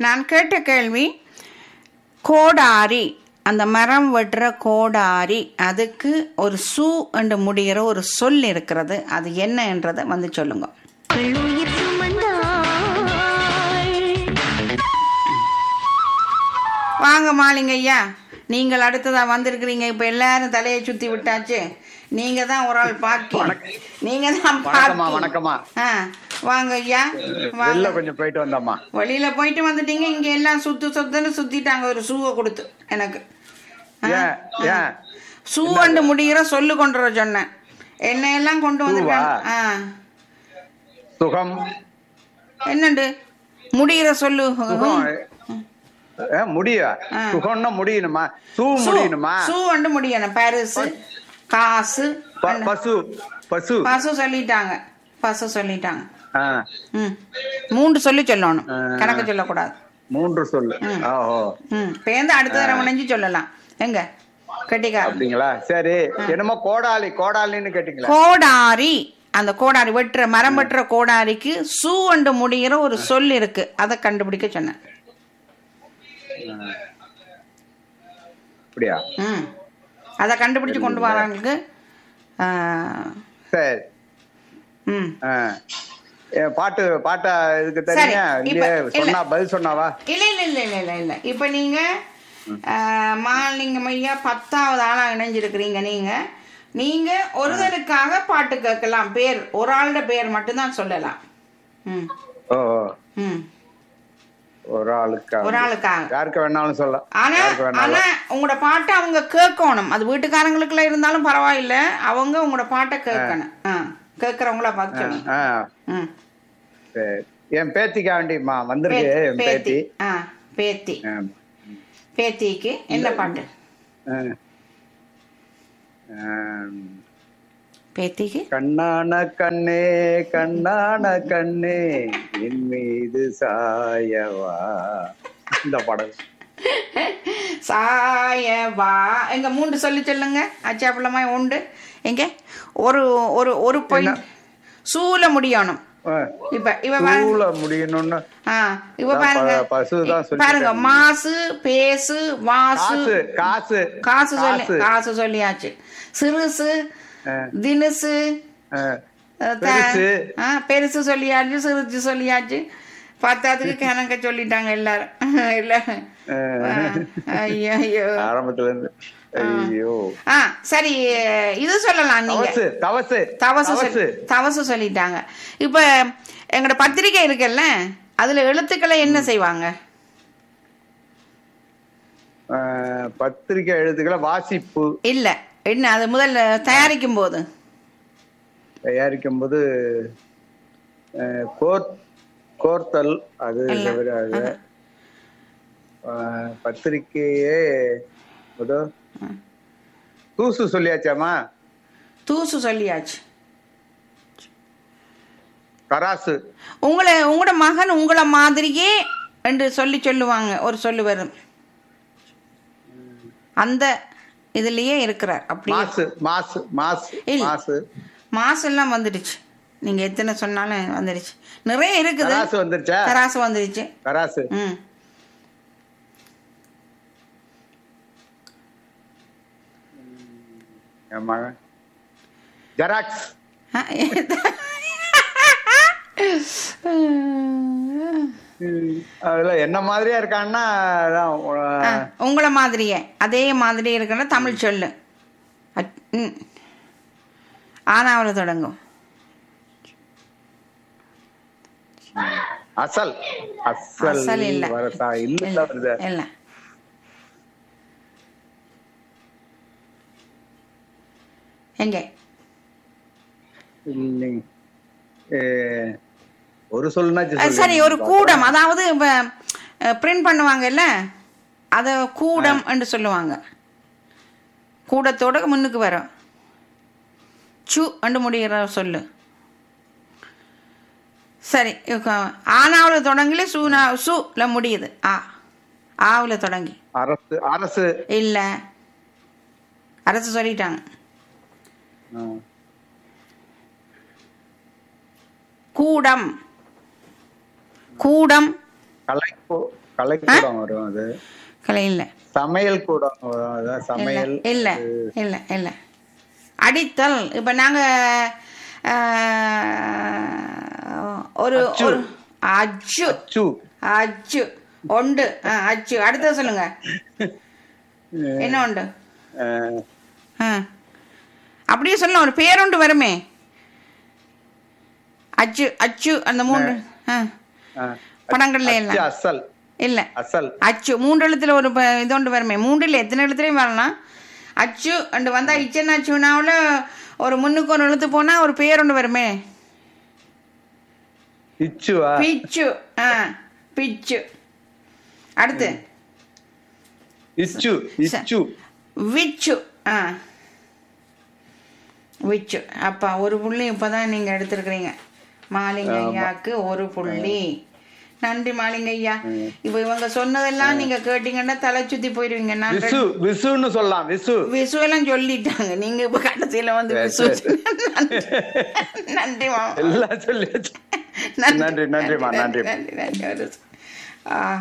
நான் கேட்ட கேள்வி கோடாரி, அந்த மரம் வெட்டுற கோடாரி, அதுக்கு ஒரு சூ என்று முடிகிற ஒரு சொல் இருக்கிறது. அது என்ன என்றதை வந்து சொல்லுங்க. வாங்க மாலிங்க ஐயா, நீங்கள் அடுத்ததா வந்திருக்கிறீங்க. இப்ப எல்லாரும் தலையை சுத்தி விட்டாச்சு. நீங்க தான் ஒரு ஆள் பாக்கி. நீங்க தான் வணக்கமா. வாங்க ஐயா, வெளில கொஞ்சம் போயிட்டு வந்தோம்மா. வெளியில போயிட்டு வந்துட்டீங்க. இங்க எல்லாம் சுத்துன்னு சுத்திட்டாங்க ஒரு ஷூவை கொடுத்து எனக்கு. ஷூ அண்டு முடிகிற சொல்லு கொண்டு வர சொன்னேன். என்ன எல்லாம் கொண்டு வந்துட்டாங்க. சுகம் என்னண்டு முடிகிற சொல்லு முடியா? சுகம்னா முடியணுமா? சூ முடியணுமா? சூ அண்டு முடியணும். பரிசு, காசு, பசு. பசு பசு சொல்லிட்டாங்க. பசு சொல்லிட்டாங்க. 3 சொல்லி சொல்லணும், கணக்கு சொல்லக்கூடாது. 3 சொல்லு. பேருந்து அடுத்த தடவை முனைஞ்சு சொல்லலாம். எங்க கட்டிக்கா அப்படிங்களா? சரி, என்னமோ கோடாலின்னு கேட்டீங்களா? கோடாரி, அந்த கோடாரி வெட்டுற மரம் வெட்டுற கோடாரிக்கு சூ அண்டு முடிகிற ஒரு சொல் இருக்கு. அதை கண்டுபிடிக்க சொன்னேன். அப்படியா? அதை கண்டுபிடிச்சு கொண்டு வராங்களுக்கு. சரி. பாட்டா இதுக்கு தெரியா? சொன்னா பதில் சொன்னாவா? இல்ல. இப்ப நீங்க மாலிங்கம் ஐயா 10வது ஆளா இணைஞ்சிருக்கிறீங்க. நீங்க ஒருவருக்காக பாட்டு கேட்கலாம். பேர் ஒரு ஆளோட பேர் மட்டும்தான் சொல்லலாம். ஒரு ஆளுக்காக யாருக்கு வேணாலும் சொல்லலாம். ஆனா உங்களோட பாட்டை அவங்க கேட்கணும். அது வீட்டுக்காரங்களுக்குள்ள இருந்தாலும் பரவாயில்ல, அவங்க உங்களோட பாட்டை கேட்கணும். கேட்கறவங்கள பார்த்து என் பேத்திக்கா வேண்டியம்மா வந்திருக்கு. என் பேத்தி. பேத்திக்கு என்ன பாட்டு? பேத்திக்கு கண்ணான கண்ணே என் மீது சாயவா, இந்த பாடல். சாயவா எங்க 3 சொல்லி சொல்லுங்க. அச்சாப்பிள்ளமா உண்டு. எங்க ஒரு ஒரு ஒரு பாயிண்ட் சூல முடியணும். இப்ப இவ முடியணும்னு இவ பாருங்க. பாருங்க, மாசு, பேசு, வாசு, காசு சொல்லியாச்சு. சிறுசு, தினுசு, பெருசு சொல்லியாச்சு, சிறுசு சொல்லியாச்சு. 10க்கு கணக்க சொல்லிட்டாங்க எல்லாரும். ஐயோ ஐயோ. சரி, இது சொல்லலாம். நீங்க தவசு சொல்லிட்டாங்க. இப்ப எங்கட பத்திரிக்கை இருக்குல்ல, அதுல எழுத்துக்களை என்ன செய்வாங்க? பத்திரிக்கை எழுத்துக்களை வாசிப்பு இல்ல. என்ன அது முதல்ல தயாரிக்கும் போது கோர்த்தல். அது பத்திரிக்கையே தூசு சொல்லியாச்சாமா? தூசு சொல்லியாச்சு. தராசு. உங்களோட மகன் உங்களை மாதிரியே என்று சொல்லுவாங்க. ஒரு சொல்லு வரும், அந்த இதுலயே இருக்கிறார். அப்படி மாசு எல்லாம் வந்துடுச்சு. நீங்க எத்தனை சொன்னாலும் வந்துடுச்சு. நிறைய இருக்குது. தராசு வந்துருச்சு. ஜெராக்ஸ். அதுல என்ன மாதிரியா இருக்கான்னா உங்களை மாதிரியே அதே மாதிரி இருக்குன்னா தமிழ் சொல்லு. ஆனாவில் தொடங்கும். அசல். இல்ல. எங்க ஒரு சொல்லுனா சரி, ஒரு கூடம். அதாவது பிரிண்ட் பண்ணுவாங்கல்ல, அத கூடம் என்று சொல்லுவாங்க. கூடத்தோட முன்னுக்கு வரும் சு அண்டு முடிகிற சொல்லு. சரி, ஆனாவுல தொடங்கல சூல முடியுது. ஆவுல தொடங்கி அரசு இல்ல. அரசு சொல்லிட்டாங்க. கூடம் கலைக்கூடம் வரும் அது. கலை இல்ல சமையல் கூடம் வரும். அதான் சமையல். இல்ல இல்ல இல்ல அடித்தல். இப்ப நாங்க ஒரு ஒரு அச்சு அச்சு. அச்சு ஒண்டு அச்சு. அடுத்த சொல்லுங்க என்ன உண்டு? அப்படியே சொல்லலாம், ஒரு பேருண்டு வருமே. அச்சு அச்சு அந்த மூன்று படங்கள்ல இல்ல அசல் இல்ல அசல் அச்சு 3 எழுத்துல ஒரு இதோண்டு வருமே. 3 எத்தனை எழுத்துலயும் வரலாம். அச்சு அண்டு வந்தா இச்சன் அச்சுனாவில் ஒரு முன்னுக்கு ஒரு எழுத்து போனா ஒரு பேர் ஒன்று வருமே. பிச்சுவா? பிச்சு. பிச்சு. அடுத்து இச்சு இச்சு விச்சு. விச்சு. அப்பா ஒரு புள்ளி இப்பதான் நீங்க எடுத்திருக்கிறீங்க. மாலிங்க ஐயாக்கு ஒரு புள்ளி. நன்றி மாலிங்க ஐயா. இப்ப இவங்க சொன்னதெல்லாம் நீங்க கேட்டீங்கன்னா தலை சுத்தி போயிருவீங்க. நான் விசுன்னு சொல்லலாம். விசு எல்லாம் சொல்லிட்டாங்க. நீங்க இப்ப கடைசியில வந்து விசு. நன்றி மாமா. எல்லாம் சொல்லியாச்சு. நன்றி நன்றிமா. நன்றி நன்றி நன்றி.